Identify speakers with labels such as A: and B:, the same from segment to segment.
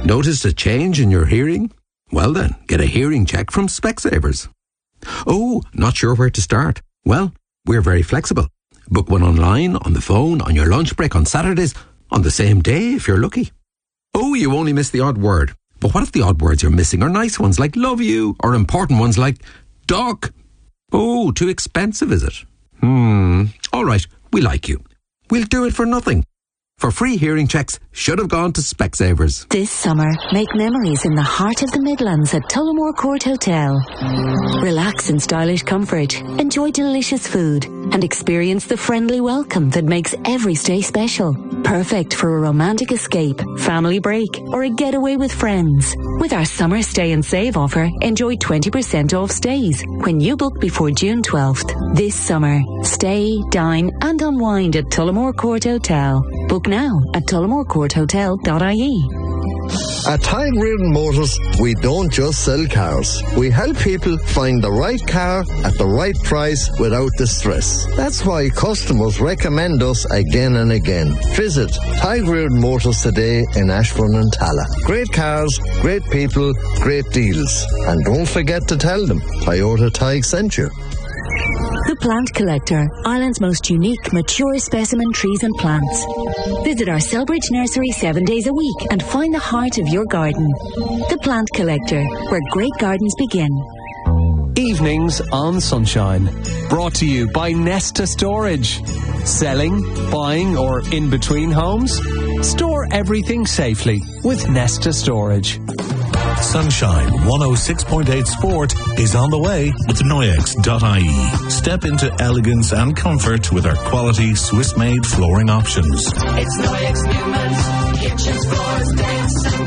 A: Noticed a change in your hearing? Well then, get a hearing check from Specsavers. Oh, not sure where to start? Well, we're very flexible. Book one online, on the phone, on your lunch break, on Saturdays, on the same day if you're lucky. Oh, you only missed the odd word. But what if the odd words you're missing are nice ones like love you, or important ones like dog? Oh, too expensive, is it? All right, we like you. We'll do it for nothing. For free hearing checks, should have gone to Specsavers.
B: This summer, make memories in the heart of the Midlands at Tullamore Court Hotel. Relax in stylish comfort, enjoy delicious food, and experience the friendly welcome that makes every stay special. Perfect for a romantic escape, family break, or a getaway with friends. With our summer stay and save offer, enjoy 20% off stays when you book before June 12th. This summer, stay, dine, and unwind at Tullamore Court Hotel. Book now at tullamorecourthotel.ie.
C: At Tide Reardon Motors, we don't just sell cars. We help people find the right car at the right price without the stress. That's why customers recommend us again and again. Visit Tide Reardon Motors today in Ashbourne and Tala. Great cars, great people, great deals. And don't forget to tell them Toyota Tige sent you.
B: The Plant Collector, Ireland's most unique, mature specimen trees and plants. Visit our Selbridge nursery 7 days a week and find the heart of your garden. The Plant Collector, where great gardens begin.
D: Evenings on Sunshine. Brought to you by Nesta Storage. Selling, buying, or in between homes? Store everything safely with Nesta Storage.
E: Sunshine 106.8 Sport is on the way with Noyex.ie. Step into elegance and comfort with our quality Swiss-made flooring options.
F: It's Noyex Newman's kitchens, floors, desks and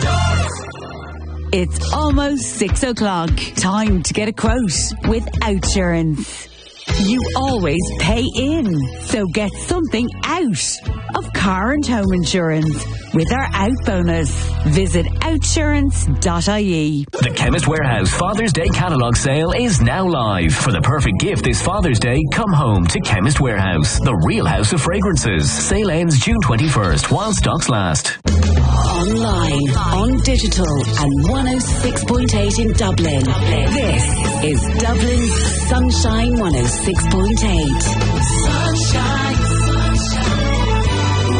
F: doors.
G: It's almost 6 o'clock. Time to get a quote with Outsurance. You always pay in, so get something out of car and home insurance with our out bonus. Visit outsurance.ie.
H: The Chemist Warehouse Father's Day catalogue sale is now live. For the perfect gift this Father's Day, come home to Chemist Warehouse, the real house of fragrances. Sale ends June 21st while stocks last.
B: Online, on digital, and 106.8 in Dublin. This is Dublin's Sunshine 106.8.
F: Sunshine, sunshine,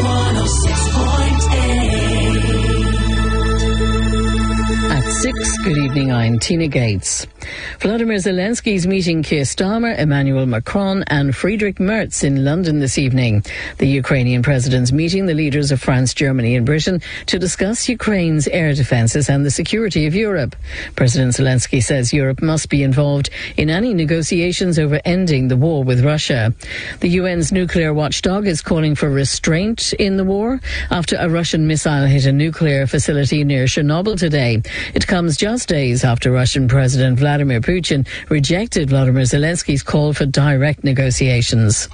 F: 106.8.
I: At 6, good evening, I'm Tina Gates. Vladimir Zelensky's meeting Keir Starmer, Emmanuel Macron and Friedrich Merz in London this evening. The Ukrainian president's meeting the leaders of France, Germany and Britain to discuss Ukraine's air defences and the security of Europe. President Zelensky says Europe must be involved in any negotiations over ending the war with Russia. The UN's nuclear watchdog is calling for restraint in the war after a Russian missile hit a nuclear facility near Chernobyl today. It comes just days after Russian President Vladimir Putin rejected Volodymyr Zelensky's call for direct negotiations.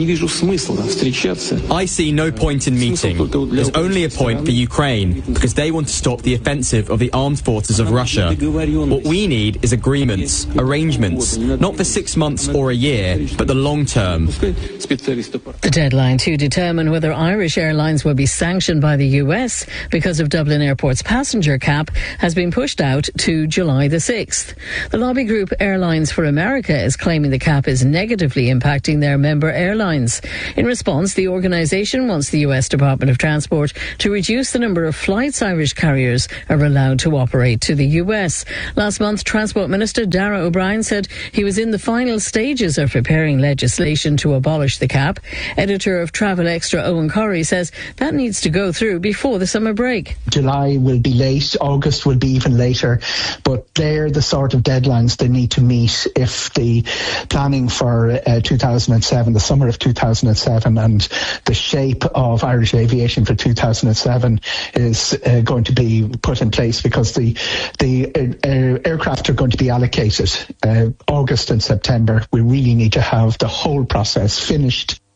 J: I see no point in meeting. There's only a point for Ukraine because they want to stop the offensive of the armed forces of Russia. What we need is agreements, arrangements, not for 6 months or a year, but the long term.
I: The deadline to determine whether Irish Airlines will be sanctioned by the US because of Dublin Airport's passenger cap has been pushed out to July the 6th. The lobby group Airlines for America is claiming the cap is negatively impacting their member airlines. In response, the organisation wants the US Department of Transport to reduce the number of flights Irish carriers are allowed to operate to the US. Last month, Transport Minister Darragh O'Brien said he was in the final stages of preparing legislation to abolish the cap. Editor of Travel Extra Owen Corrie says that needs to go through before the summer break.
K: July will be late, August will be even later, but they're the sort of deadlines they need to meet if the planning for 2007, the summer of 2007, and the shape of Irish aviation for 2007 is going to be put in place, because the aircraft are going to be allocated August and September. We really need to have the whole process finished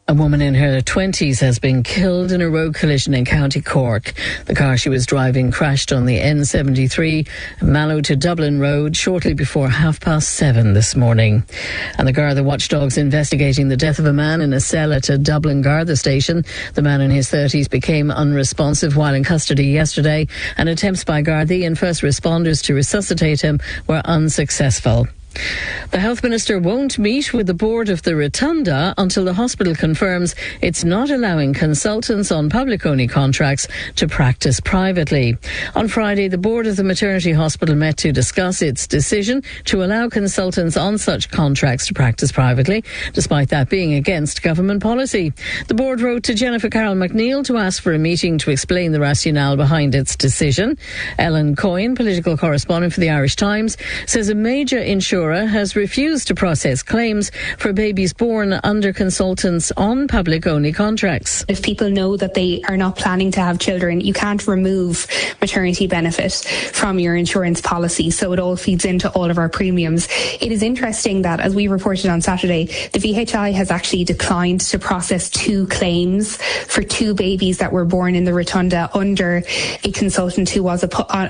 I: A woman in her 20s has been killed in a road collision in County Cork. The car she was driving crashed on the N73 Mallow to Dublin Road shortly before 7:30 this morning. And the Garda watchdogs investigating the death of a man in a cell at a Dublin Garda station. The man in his 30s became unresponsive while in custody yesterday, and attempts by Gardaí and first responders to resuscitate him were unsuccessful. The Health Minister won't meet with the board of the Rotunda until the hospital confirms it's not allowing consultants on public-only contracts to practice privately. On Friday, the board of the maternity hospital met to discuss its decision to allow consultants on such contracts to practice privately, despite that being against government policy. The board wrote to Jennifer Carroll McNeil to ask for a meeting to explain the rationale behind its decision. Ellen Coyne, political correspondent for the Irish Times, says a major insurer has refused to process claims for babies born under consultants on public-only contracts.
L: If people know that they are not planning to have children, you can't remove maternity benefit from your insurance policy, so it all feeds into all of our premiums. It is interesting that, as we reported on Saturday, the VHI has actually declined to process 2 claims for 2 babies that were born in the Rotunda under a consultant who was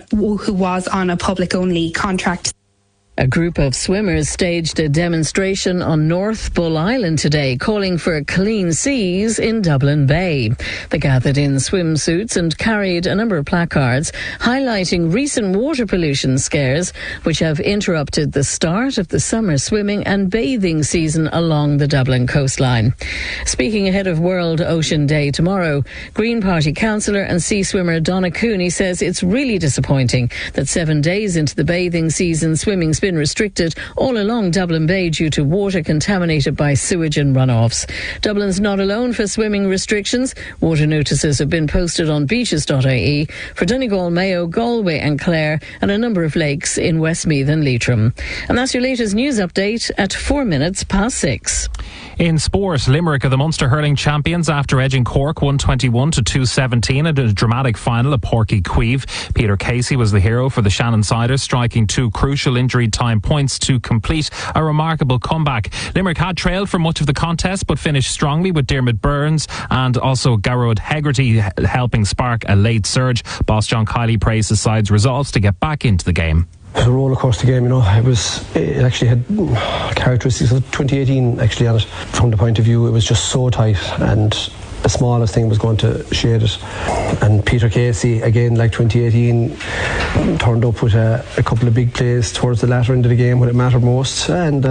L: on a public-only contract.
I: A group of swimmers staged a demonstration on North Bull Island today, calling for clean seas in Dublin Bay. They gathered in swimsuits and carried a number of placards highlighting recent water pollution scares which have interrupted the start of the summer swimming and bathing season along the Dublin coastline. Speaking ahead of World Ocean Day tomorrow, Green Party councillor and sea swimmer Donna Cooney says it's really disappointing that 7 days into the bathing season, swimming's been restricted all along Dublin Bay due to water contaminated by sewage and runoffs. Dublin's not alone for swimming restrictions. Water notices have been posted on beaches.ie for Donegal, Mayo, Galway and Clare, and a number of lakes in Westmeath and Leitrim. And that's your latest news update at 6:04.
M: In sport, Limerick are the Munster hurling champions after edging Cork 121-217 at a dramatic final at Porky Queeve. Peter Casey was the hero for the Shannon Siders, striking 2 crucial injury time points to complete a remarkable comeback. Limerick had trailed for much of the contest but finished strongly, with Dermot Burns and also Garrod Hegarty helping spark a late surge. Boss John Kiley praised the side's resolve to get back into the game.
N: It was a roller coaster game, It actually had characteristics of 2018 actually on it. From the point of view, it was just so tight, and the smallest thing was going to shade it. And Peter Casey, again, like 2018, turned up with a couple of big plays towards the latter end of the game when it mattered most. And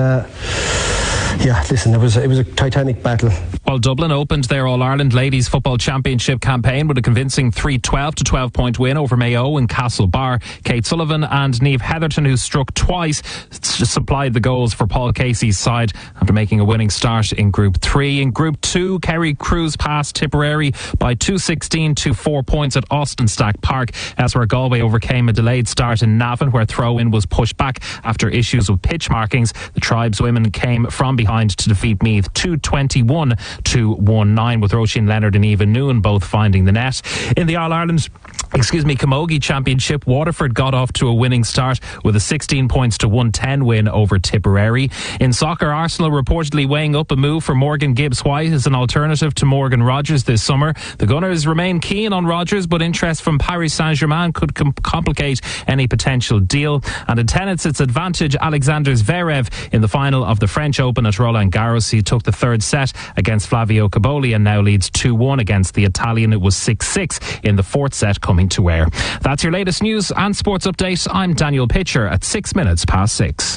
N: it was a titanic battle.
M: While Dublin opened their All-Ireland Ladies Football Championship campaign with a convincing 3-12 to 12-point win over Mayo in Castlebar, Kate Sullivan and Niamh Heatherton, who struck twice, supplied the goals for Paul Casey's side after making a winning start in Group 3. In Group 2, Kerry Cruise passed Tipperary by 2-16 to 4 points at Austin Stack Park. That's where Galway overcame a delayed start in Navan, where throw-in was pushed back after issues with pitch markings. The Tribeswomen came from behind to defeat Meath 221-19, with Roisin Leonard and Eva Newen both finding the net. In the All-Ireland Camogie Championship, Waterford got off to a winning start with a 16-110 win over Tipperary. In soccer, Arsenal reportedly weighing up a move for Morgan Gibbs-White as an alternative to Morgan Rogers this summer. The Gunners remain keen on Rogers, but interest from Paris Saint-Germain could complicate any potential deal. And in tennis, it's advantage Alexander Zverev in the final of the French Open at Roland Garros. He took the 3rd set against Flavio Cobolli and now leads 2-1 against the Italian. It was 6-6 in the 4th set coming to air. That's your latest news and sports update. I'm Daniel Pitcher at 6:06.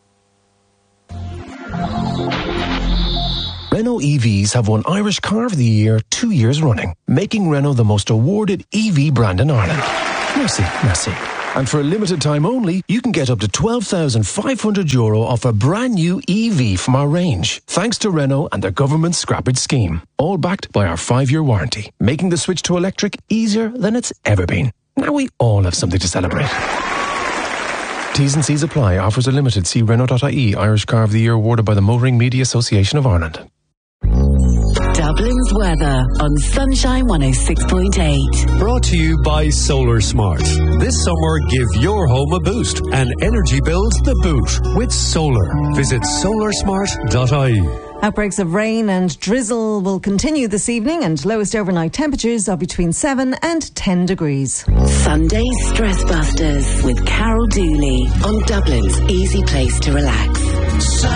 O: Renault EVs have won Irish Car of the Year 2 years running, making Renault the most awarded EV brand in Ireland. Merci. And for a limited time only, you can get up to €12,500 off a brand new EV from our range, thanks to Renault and their government scrappage scheme. All backed by our 5-year warranty, making the switch to electric easier than it's ever been. Now we all have something to celebrate. T's and C's apply. Offers are limited. See Renault.ie. Irish Car of the Year awarded by the Motoring Media Association of Ireland.
B: Dublin's weather on Sunshine 106.8.
P: Brought to you by Solar Smart. This summer, give your home a boost and energy bills the boot with solar. Visit solarsmart.ie.
Q: Outbreaks of rain and drizzle will continue this evening, and lowest overnight temperatures are between 7 and 10 degrees.
B: Sunday Stress Busters with Carol Dooley on Dublin's easy place to relax.